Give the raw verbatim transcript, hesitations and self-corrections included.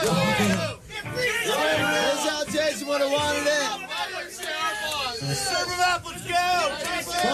This is how Jason would have wanted it. Serve him up, let's go!